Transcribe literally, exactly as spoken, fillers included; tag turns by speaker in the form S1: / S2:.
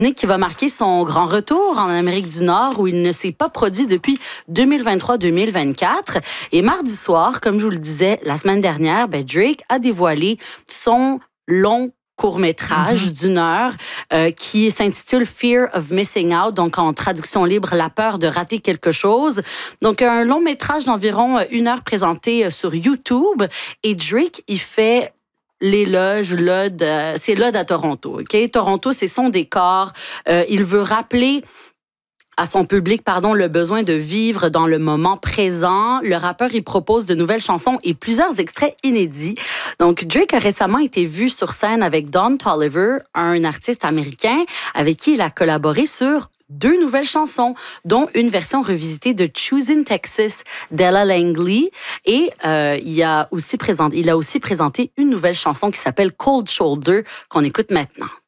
S1: Nick qui va marquer son grand retour en Amérique du Nord où il ne s'est pas produit depuis deux mille vingt-trois deux mille vingt-quatre. Et mardi soir, comme je vous le disais la semaine dernière, ben Drake a dévoilé son long court-métrage mm-hmm. d'une heure euh, qui s'intitule Fear of Missing Out, donc en traduction libre, la peur de rater quelque chose. Donc un long métrage d'environ une heure présenté sur YouTube et Drake, il fait l'éloge, l'ode, euh, c'est l'ode à Toronto. Ok, Toronto, c'est son décor. Euh, il veut rappeler à son public, pardon, le besoin de vivre dans le moment présent. Le rappeur, il propose de nouvelles chansons et plusieurs extraits inédits. Donc, Drake a récemment été vu sur scène avec Don Toliver, un artiste américain avec qui il a collaboré sur deux nouvelles chansons, dont une version revisitée de Choosing Texas d'Ella Langley. Et euh, il, a aussi présenté, il a aussi présenté une nouvelle chanson qui s'appelle Cold Shoulder, qu'on écoute maintenant.